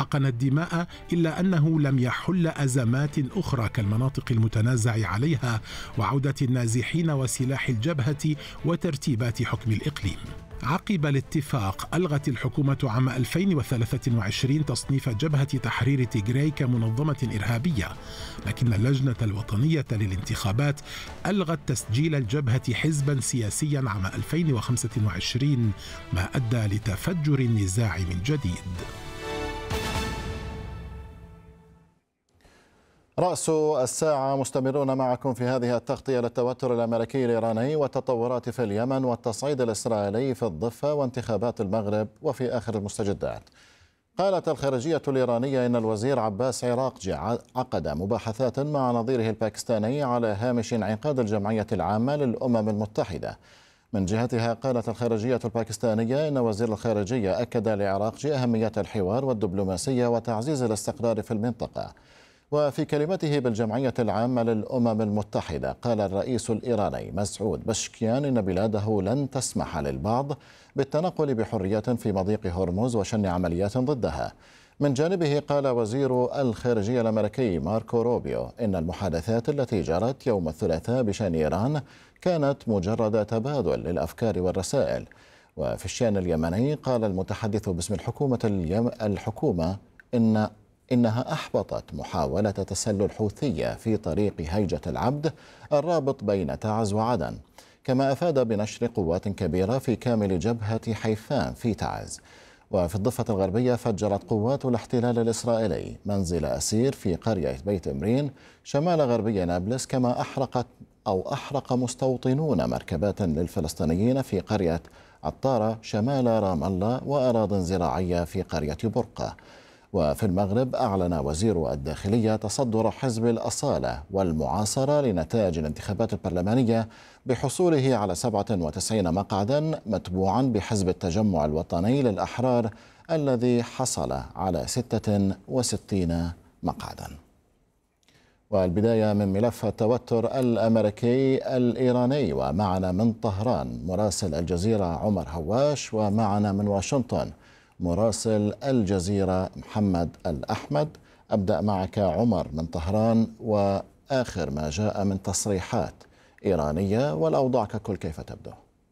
وحقن الدماء، إلا أنه لم يحل أزمات أخرى كالمناطق المتنازع عليها وعودة النازحين وسلاح الجبهة وترتيبات حكم الإقليم. عقب الاتفاق ألغت الحكومة عام 2023 تصنيف جبهة تحرير تيغراي كمنظمة إرهابية، لكن اللجنة الوطنية للانتخابات ألغت تسجيل الجبهة حزبا سياسيا عام 2025، ما أدى لتفجر النزاع من جديد. رأس الساعة مستمرون معكم في هذه التغطية للتوتر الأمريكي الإيراني والتطورات في اليمن والتصعيد الإسرائيلي في الضفة وانتخابات المغرب وفي آخر المستجدات. قالت الخارجية الإيرانية إن الوزير عباس عراقجي عقد مباحثات مع نظيره الباكستاني على هامش انعقاد الجمعية العامة للأمم المتحدة. من جهتها قالت الخارجية الباكستانية إن وزير الخارجية أكد لعراقجي أهمية الحوار والدبلوماسية وتعزيز الاستقرار في المنطقة. وفي كلمته بالجمعية العامة للأمم المتحدة قال الرئيس الإيراني مسعود بشكيان إن بلاده لن تسمح للبعض بالتنقل بحرية في مضيق هرمز وشن عمليات ضدها. من جانبه قال وزير الخارجية الأمريكي ماركو روبيو إن المحادثات التي جرت يوم الثلاثاء بشأن إيران كانت مجرد تبادل للأفكار والرسائل. وفي الشأن اليمني قال المتحدث باسم الحكومة إنها أحبطت محاولة تسلل حوثية في طريق هيجة العبد الرابط بين تعز وعدن، كما أفاد بنشر قوات كبيرة في كامل جبهة حيفان في تعز. وفي الضفة الغربية فجرت قوات الاحتلال الإسرائيلي منزل أسير في قرية بيت إمرين شمال غربي نابلس، كما أحرق مستوطنون مركبات للفلسطينيين في قرية عطارة شمال رام الله وأراضٍ زراعية في قرية برقة. وفي المغرب أعلن وزير الداخلية تصدر حزب الأصالة والمعاصرة لنتائج الانتخابات البرلمانية بحصوله على 97 مقعدا، متبوعا بحزب التجمع الوطني للأحرار الذي حصل على 66 مقعدا. والبداية من ملف التوتر الأمريكي الإيراني، ومعنا من طهران مراسل الجزيرة عمر هواش، ومعنا من واشنطن مراسل الجزيرة محمد الأحمد. أبدأ معك عمر من طهران، وآخر ما جاء من تصريحات إيرانية والأوضاع ككل كيف تبدو؟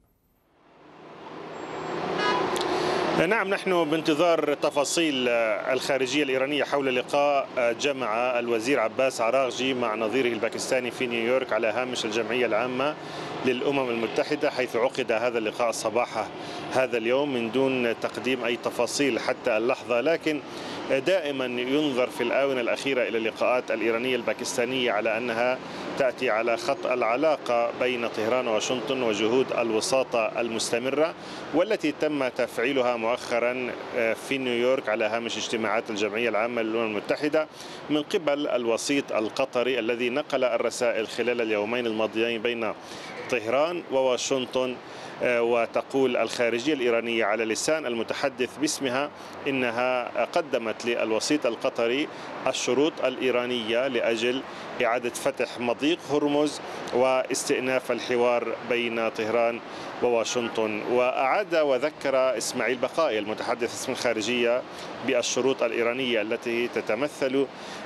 نعم، نحن بانتظار تفاصيل الخارجية الإيرانية حول لقاء جمع الوزير عباس عراقجي مع نظيره الباكستاني في نيويورك على هامش الجمعية العامة للأمم المتحدة، حيث عقد هذا اللقاء صباح هذا اليوم من دون تقديم أي تفاصيل حتى اللحظة. لكن دائما ينظر في الآونة الأخيرة إلى اللقاءات الإيرانية الباكستانية على أنها تأتي على خط العلاقة بين طهران وواشنطن وجهود الوساطة المستمرة، والتي تم تفعيلها مؤخرا في نيويورك على هامش اجتماعات الجمعية العامة للأمم المتحدة من قبل الوسيط القطري الذي نقل الرسائل خلال اليومين الماضيين بين طهران وواشنطن. وتقول الخارجية الإيرانية على لسان المتحدث باسمها إنها قدمت للوسيط القطري الشروط الإيرانية لأجل إعادة فتح مضيق هرمز واستئناف الحوار بين طهران وواشنطن. وأعاد وذكر إسماعيل بقائي المتحدث باسم الخارجية بالشروط الإيرانية التي تتمثل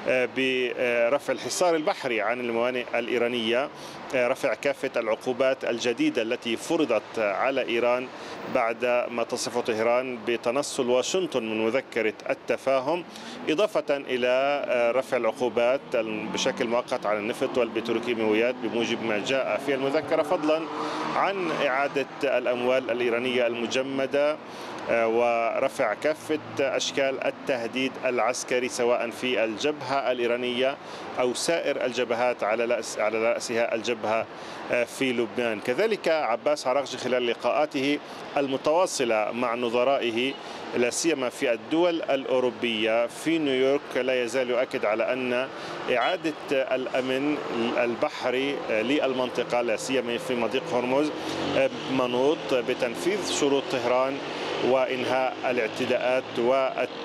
برفع الحصار البحري عن الموانئ الإيرانية، رفع كافة العقوبات الجديدة التي فرضت على إيران بعد ما تصف طهران بتنصل واشنطن من مذكرة التفاهم، إضافة إلى رفع العقوبات بشكل مؤقت على النفط والبتروكيماويات بموجب ما جاء في المذكرة، فضلا عن إعادة الأموال الإيرانية المجمدة ورفع كافة أشكال التهديد العسكري سواء في الجبهة الإيرانية أو سائر الجبهات على رأسها الجبهة في لبنان. كذلك عباس عراقجي خلال لقاءاته المتواصلة مع نظرائه لا سيما في الدول الأوروبية في نيويورك لا يزال يؤكد على أن إعادة الأمن البحري للمنطقة لا سيما في مضيق هرمز منوط بتنفيذ شروط طهران وإنهاء الاعتداءات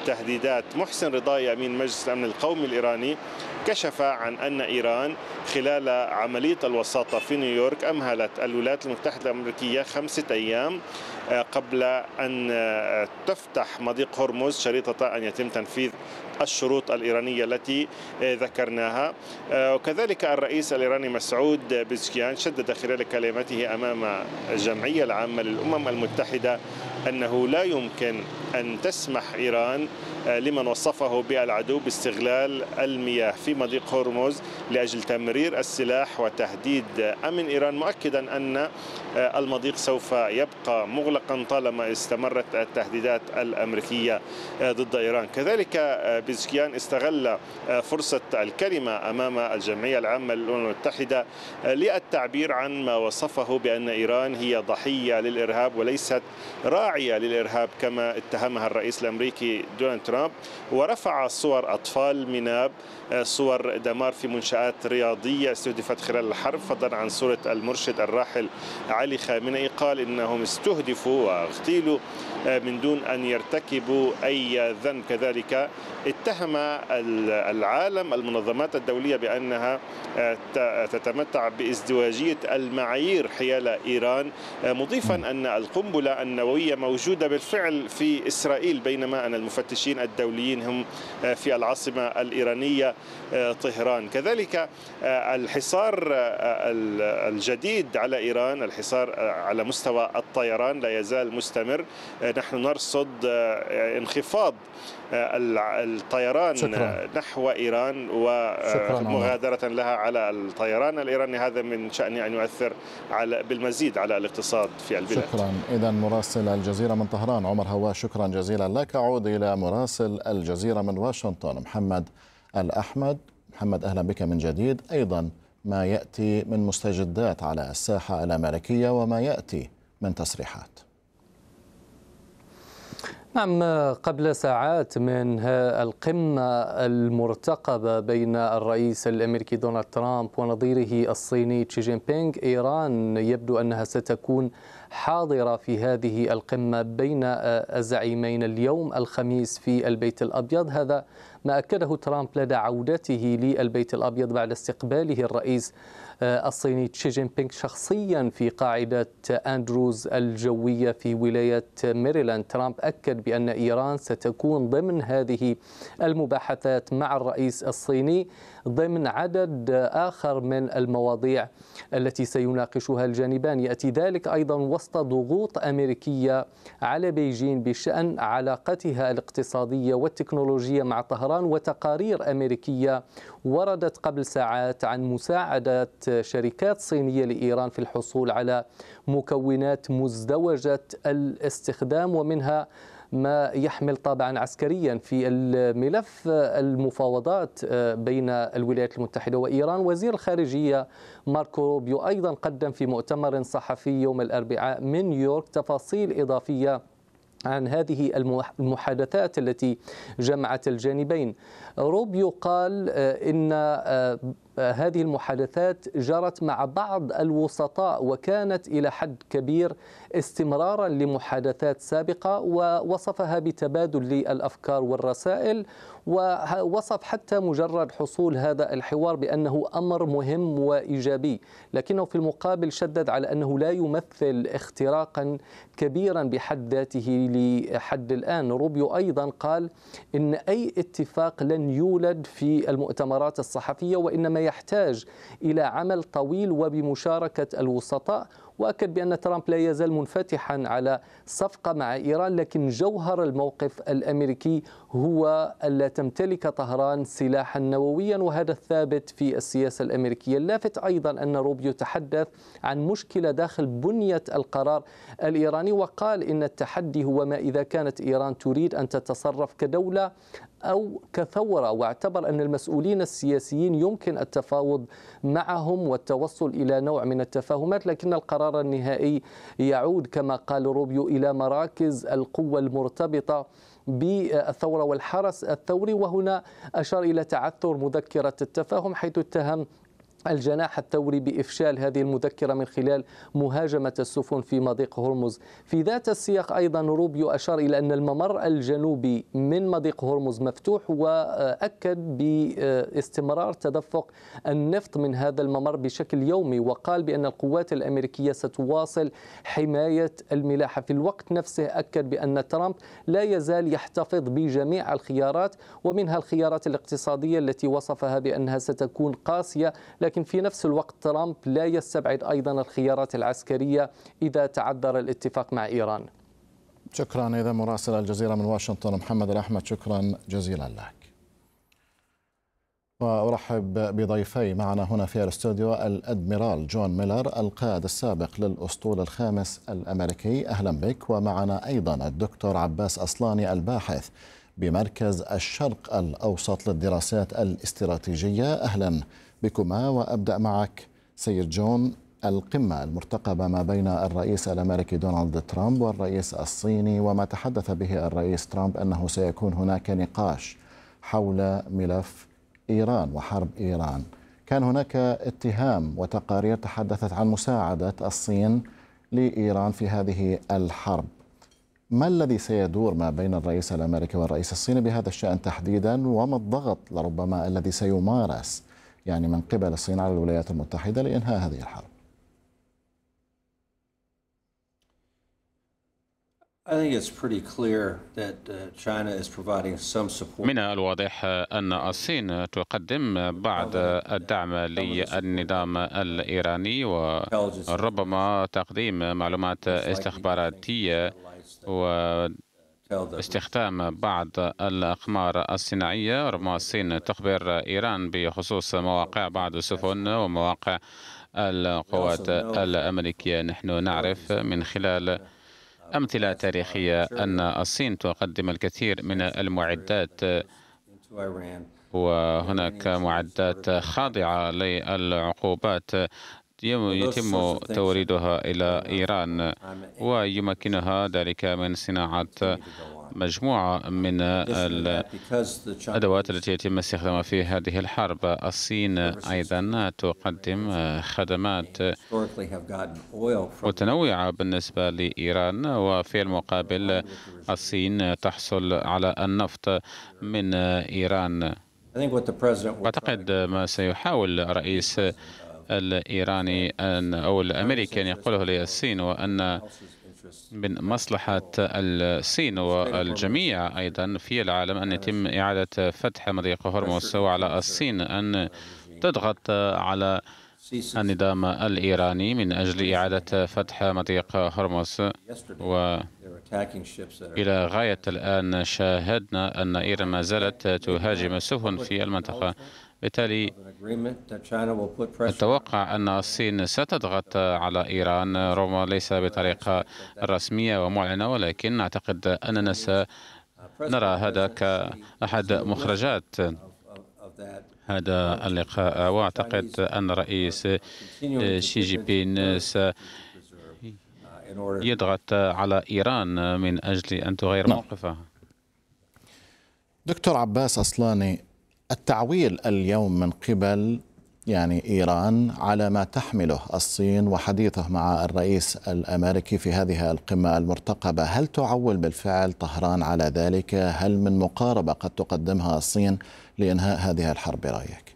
التهديدات محسن رضاي أمين مجلس الأمن القومي الإيراني كشف عن أن إيران خلال عملية الوساطة في نيويورك أمهلت الولايات المتحدة الأمريكية 5 أيام قبل أن تفتح مضيق هرمز شريطة أن يتم تنفيذ الشروط الإيرانية التي ذكرناها. وكذلك الرئيس الإيراني مسعود بزكيان شدد خلال كلمته أمام الجمعية العامة للأمم المتحدة أنه لا يمكن أن تسمح إيران لمن وصفه بالعدو باستغلال المياه في مضيق هرمز لأجل تمرير السلاح وتهديد أمن إيران، مؤكدا أن المضيق سوف يبقى مغلقا طالما استمرت التهديدات الأمريكية ضد إيران. كذلك بزكيان استغل فرصة الكلمة أمام الجمعية العامة للأمم المتحدة للتعبير عن ما وصفه بأن إيران هي ضحية للإرهاب وليست راعية للإرهاب كما اتهمها الرئيس الأمريكي دونالد ترامب، ورفع صور أطفال مناب، صور دمار في منشآت رياضية استهدفت خلال الحرب، فضلا عن صورة المرشد الراحل علي خامنئي. قال إنهم استهدفوا واغتيلوا من دون أن يرتكبوا أي ذنب. كذلك اتهم العالم المنظمات الدولية بأنها تتمتع بازدواجية المعايير حيال إيران، مضيفا أن القنبلة النووية موجودة بالفعل في إسرائيل بينما أن المفتشين الدوليين هم في العاصمة الإيرانية طهران. كذلك الحصار الجديد على إيران، الحصار على مستوى الطيران لا يزال مستمر. نحن نرصد انخفاض الطيران نحو إيران ومغادرة لها على الطيران الإيراني، هذا من شأنه أن يؤثر بالمزيد على الاقتصاد في البلاد. شكرا. إذن مراسل الجزيرة من طهران عمر هواش، شكرا جزيلا لك. أعود إلى مراسل الجزيرة من واشنطن محمد الأحمد. محمد أهلا بك من جديد. أيضا ما يأتي من مستجدات على الساحة الأمريكية وما يأتي من تصريحات. نعم، قبل ساعات من القمة المرتقبة بين الرئيس الأمريكي دونالد ترامب ونظيره الصيني شي جين بينغ، إيران يبدو أنها ستكون حاضرة في هذه القمة بين الزعيمين اليوم الخميس في البيت الأبيض. هذا ما أكده ترامب لدى عودته للبيت الأبيض بعد استقباله الرئيس الصيني شي جين بينغ شخصيا في قاعدة أندروز الجوية في ولاية ميريلاند. ترامب أكد بأن إيران ستكون ضمن هذه المباحثات مع الرئيس الصيني ضمن عدد آخر من المواضيع التي سيناقشها الجانبان. يأتي ذلك أيضا وسط ضغوط أمريكية على بيجين بشأن علاقتها الاقتصادية والتكنولوجية مع طهران، وتقارير أمريكية وردت قبل ساعات عن مساعدة شركات صينية لإيران في الحصول على مكونات مزدوجة الاستخدام، ومنها ما يحمل طابعا عسكريا. في الملف المفاوضات بين الولايات المتحدة وإيران، وزير الخارجية ماركو روبيو أيضا قدم في مؤتمر صحفي يوم الأربعاء من نيويورك تفاصيل إضافية عن هذه المحادثات التي جمعت الجانبين. روبيو قال إن هذه المحادثات جرت مع بعض الوسطاء وكانت إلى حد كبير استمرارا لمحادثات سابقة، ووصفها بتبادل للأفكار والرسائل، ووصف حتى مجرد حصول هذا الحوار بأنه أمر مهم وإيجابي، لكنه في المقابل شدد على أنه لا يمثل اختراقا كبيرا بحد ذاته لحد الآن. روبيو أيضا قال إن أي اتفاق لن يولد في المؤتمرات الصحفية، وإنما يحتاج إلى عمل طويل وبمشاركة الوسطاء، وأكد بأن ترامب لا يزال منفتحا على صفقة مع إيران، لكن جوهر الموقف الأمريكي هو ألا تمتلك طهران سلاحا نوويا، وهذا الثابت في السياسة الأمريكية. اللافت أيضا أن روبيو تحدث عن مشكلة داخل بنية القرار الإيراني، وقال إن التحدي هو ما إذا كانت إيران تريد أن تتصرف كدولة أو كثورة، واعتبر أن المسؤولين السياسيين يمكن التفاوض معهم والتوصل إلى نوع من التفاهمات، لكن القرار النهائي يعود كما قال روبيو إلى مراكز القوة المرتبطة بالثورة والحرس الثوري. وهنا أشار إلى تعثر مذكرة التفاهم، حيث اتهم الجناح الثوري بإفشال هذه المذكرة من خلال مهاجمة السفن في مضيق هرمز. في ذات السياق أيضا روبيو أشار إلى أن الممر الجنوبي من مضيق هرمز مفتوح، وأكد باستمرار تدفق النفط من هذا الممر بشكل يومي، وقال بأن القوات الأمريكية ستواصل حماية الملاحة. في الوقت نفسه أكد بأن ترامب لا يزال يحتفظ بجميع الخيارات، ومنها الخيارات الاقتصادية التي وصفها بأنها ستكون قاسية، لكن في نفس الوقت ترامب لا يستبعد أيضا الخيارات العسكرية إذا تعذر الاتفاق مع إيران. شكرا. إذا مراسل الجزيرة من واشنطن محمد الأحمد، شكرا جزيلا لك. وأرحب بضيفي معنا هنا في الاستوديو الأدميرال جون ميلر القائد السابق للأسطول الخامس الأمريكي، أهلا بك. ومعنا أيضا الدكتور عباس أصلاني الباحث بمركز الشرق الأوسط للدراسات الاستراتيجية، أهلا بكما. وأبدأ معك سيد جون، القمة المرتقبة ما بين الرئيس الأمريكي دونالد ترامب والرئيس الصيني، وما تحدث به الرئيس ترامب أنه سيكون هناك نقاش حول ملف إيران وحرب إيران. كان هناك اتهام وتقارير تحدثت عن مساعدة الصين لإيران في هذه الحرب. ما الذي سيدور ما بين الرئيس الأمريكي والرئيس الصيني بهذا الشأن تحديدا، وما الضغط لربما الذي سيمارس يعني من قبل الصين على الولايات المتحدة لإنهاء هذه الحرب؟ من الواضح أن الصين تقدم بعض الدعم للنظام الإيراني، وربما تقديم معلومات استخباراتية واستخدام بعض الأقمار الصناعية. ربما الصين تخبر إيران بخصوص مواقع بعض السفن ومواقع القوات الأمريكية. نحن نعرف من خلال أمثلة تاريخية أن الصين تقدم الكثير من المعدات، وهناك معدات خاضعة للعقوبات يتم توريدها إلى إيران، ويمكنها ذلك من صناعة مجموعة من الأدوات التي يتم استخدامها في هذه الحرب. الصين أيضا تقدم خدمات متنوعة بالنسبة لإيران، وفي المقابل الصين تحصل على النفط من إيران. أعتقد ما سيحاول الرئيس الإيراني أو الأمريكي أن يقوله للصين، وأن من مصلحة الصين والجميع أيضا في العالم أن يتم إعادة فتح مضيق هرمز، وعلى الصين أن تضغط على النظام الإيراني من أجل إعادة فتح مضيق هرمز. وإلى غاية الآن شاهدنا أن إيران ما زالت تهاجم السفن في المنطقة، بالتالي أتوقع أن الصين ستضغط على إيران، ربما ليس بطريقة رسمية ومعلنة، ولكن أعتقد أننا سنرى هذا كأحد مخرجات هذا اللقاء. وأعتقد أن الرئيس شي جي بين سيضغط على إيران من أجل أن تغير موقفها. دكتور عباس أصلاني، التعويل اليوم من قبل يعني إيران على ما تحمله الصين وحديثه مع الرئيس الأمريكي في هذه القمة المرتقبة، هل تعول بالفعل طهران على ذلك؟ هل من مقاربة قد تقدمها الصين لإنهاء هذه الحرب برأيك؟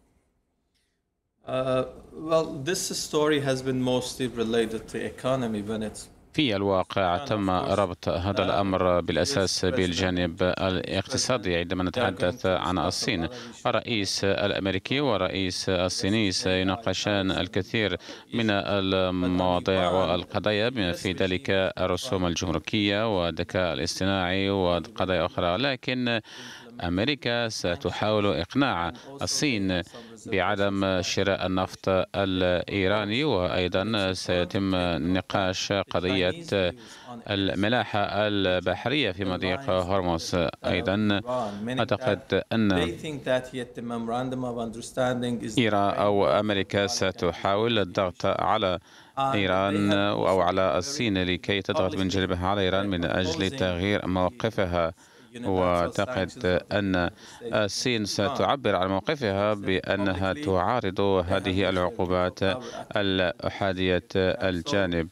This story has been mostly related to economy when it's في الواقع تم ربط هذا الأمر بالأساس بالجانب الاقتصادي. عندما نتحدث عن الصين، الرئيس الأمريكي والرئيس الصيني سيناقشان الكثير من المواضيع والقضايا بما في ذلك الرسوم الجمركية والذكاء الاصطناعي وقضايا أخرى، لكن أمريكا ستحاول إقناع الصين بعدم شراء النفط الإيراني، وأيضا سيتم نقاش قضية الملاحة البحرية في مضيق هرمز. أيضا أعتقد أن إيران أو أمريكا ستحاول الضغط على إيران أو على الصين لكي تضغط من جانبها على إيران من أجل تغيير موقفها. وأعتقد أن الصين ستعبر عن موقفها بأنها تعارض هذه العقوبات الأحادية الجانب.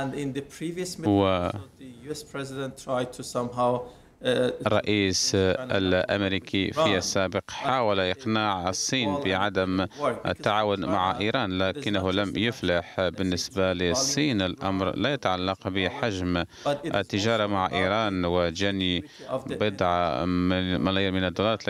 الرئيس الأمريكي في السابق حاول إقناع الصين بعدم التعاون مع إيران، لكنه لم يفلح. بالنسبة للصين الأمر لا يتعلق بحجم التجارة مع إيران وجني بضع ملايين من الدولارات،